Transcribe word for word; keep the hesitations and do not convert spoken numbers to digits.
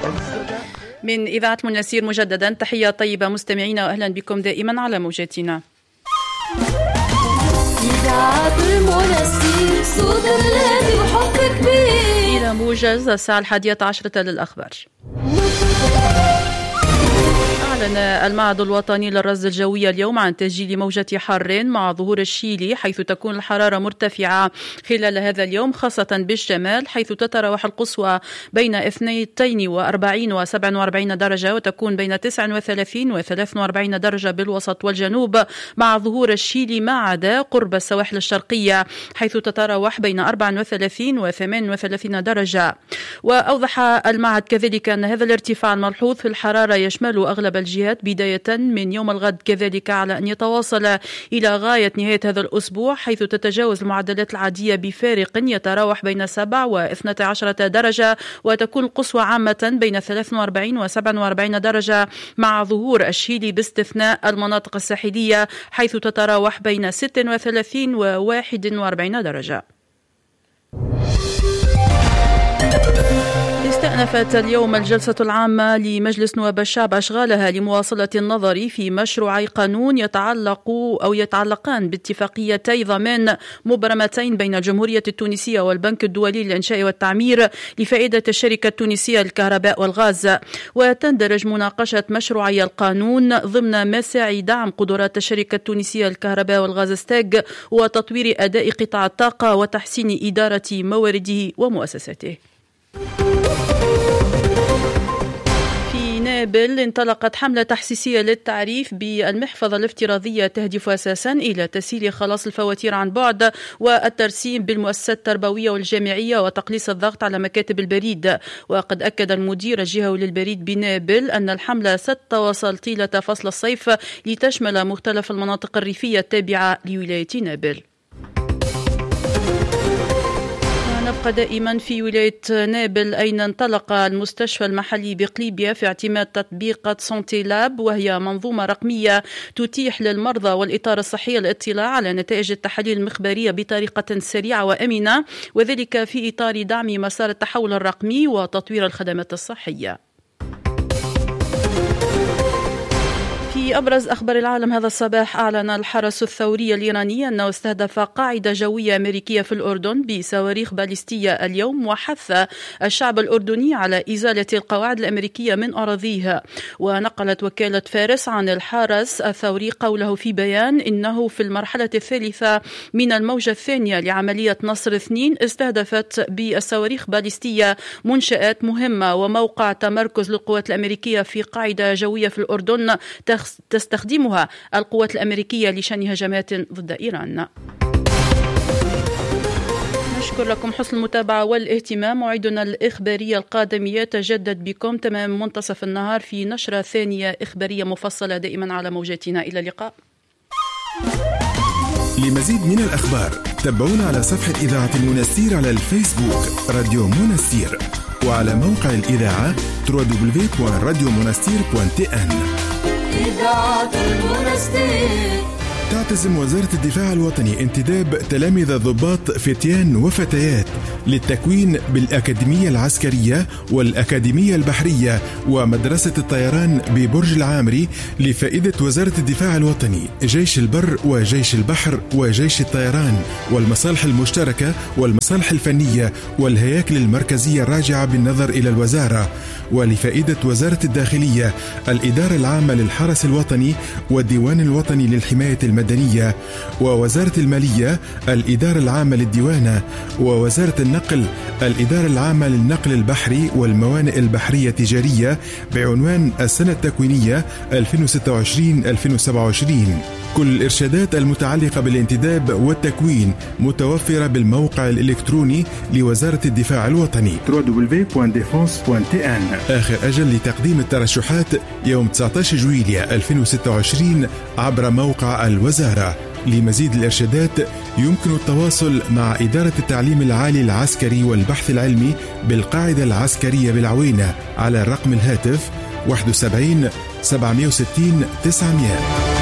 من إذاعة مناسير مجددا تحية طيبة مستمعينا وأهلا بكم دائما على موجاتنا. إذاعة المناسير صوت الذي وحب كبير. إلى موجز الساعة الحادية عشرة للأخبار. أعلن المعهد الوطني للرصد الجوي اليوم عن تسجيل موجة حر مع ظهور الشيلي، حيث تكون الحرارة مرتفعة خلال هذا اليوم خاصة بالشمال، حيث تتراوح القصوى بين اثنين وأربعين وسبعة وأربعين درجة، وتكون بين تسعة وثلاثين وثلاثة وأربعين درجة بالوسط والجنوب، مع ظهور الشيلي ما عدا قرب السواحل الشرقية، حيث تتراوح بين أربعة وثلاثين وثمانية وثلاثين درجة. وأوضح المعهد كذلك أن هذا الارتفاع الملحوظ في الحرارة يشمل أغلب الجهات بداية من يوم الغد، كذلك على أن يتواصل إلى غاية نهاية هذا الأسبوع، حيث تتجاوز المعدلات العادية بفارق يتراوح بين سبعة واثنتي عشرة درجة، وتكون القصوى عامة بين ثلاثة وأربعين وسبعة وأربعين درجة، مع ظهور الشيلي باستثناء المناطق الساحلية، حيث تتراوح بين ستة وثلاثين وواحد وأربعين درجة. استأنفت اليوم الجلسة العامة لمجلس نواب الشعب أشغالها لمواصلة النظر في مشروعي قانون يتعلق أو يتعلقان باتفاقيتي ضمان مبرمتين بين الجمهورية التونسية والبنك الدولي للإنشاء والتعمير لفائدة الشركة التونسية للكهرباء والغاز. وتندرج مناقشة مشروعي القانون ضمن مساعي دعم قدرات الشركة التونسية للكهرباء والغاز ستاج وتطوير أداء قطاع الطاقة وتحسين إدارة موارده ومؤسساته. في نابل انطلقت حملة تحسيسية للتعريف بالمحفظة الافتراضية تهدف أساسا إلى تسهيل خلاص الفواتير عن بعد والترسيم بالمؤسسات التربوية والجامعية وتقليص الضغط على مكاتب البريد. وقد أكد المدير الجهوي للبريد بنابل أن الحملة ستتواصل طيلة فصل الصيف لتشمل مختلف المناطق الريفية التابعة لولاية نابل. نبقى دائما في ولاية نابل، أين انطلق المستشفى المحلي بقليبية في اعتماد تطبيق سونتي لاب، وهي منظومة رقمية تتيح للمرضى والإطار الصحي الاطلاع على نتائج التحاليل المخبرية بطريقة سريعة وأمنة، وذلك في إطار دعم مسار التحول الرقمي وتطوير الخدمات الصحية. في أبرز أخبار العالم هذا الصباح، أعلن الحرس الثوري الإيراني أنه استهدف قاعدة جوية أمريكية في الأردن بصواريخ باليستية اليوم، وحث الشعب الأردني على إزالة القواعد الأمريكية من أراضيه. ونقلت وكالة فارس عن الحرس الثوري قوله في بيان إنه في المرحلة الثالثة من الموجة الثانية لعملية نصر اثنين استهدفت بالصواريخ باليستية منشآت مهمة وموقع تمركز للقوات الأمريكية في قاعدة جوية في الأردن تستخدمها القوات الأمريكية لشن هجمات ضد إيران. نشكر لكم حسن المتابعة والاهتمام. موعدنا الإخبارية القادم يتجدد بكم تمام منتصف النهار في نشرة ثانية إخبارية مفصلة دائما على موجاتنا. إلى اللقاء. لمزيد من الأخبار تابعونا على صفحة إذاعة المناسير على الفيسبوك راديو مناسير، وعلى موقع الإذاعة دبليو دبليو دبليو دوت راديو مناسير دوت إن. إذاعة المناسير. تعتزم وزارة الدفاع الوطني انتداب تلامذة ضباط فتيان وفتيات للتكوين بالأكاديمية العسكرية والأكاديمية البحرية ومدرسة الطيران ببرج العامري لفائدة وزارة الدفاع الوطني، جيش البر وجيش البحر وجيش الطيران والمصالح المشتركة والمصالح الفنية والهياكل المركزية الراجعة بالنظر إلى الوزارة، ولفائدة وزارة الداخلية الإدارة العامة للحرس الوطني والديوان الوطني للحماية المدنية، ووزارة المالية الإدارة العامة للديوانة، ووزارة النقل الإدارة العامة للنقل البحري والموانئ البحرية التجارية بعنوان السنة التكوينية ألفين وستة وعشرين ألفين وسبعة وعشرين. كل الإرشادات المتعلقة بالانتداب والتكوين متوفرة بالموقع الإلكتروني لوزارة الدفاع الوطني دبليو دبليو دبليو دوت ديفونس دوت إن. آخر أجل لتقديم الترشحات يوم تسعة عشر جويلية ألفين وستة وعشرين عبر موقع الوزارة. لمزيد الإرشادات يمكن التواصل مع إدارة التعليم العالي العسكري والبحث العلمي بالقاعدة العسكرية بالعوينة على رقم الهاتف واحد وسبعين سبعمائة وستين تسعمائة.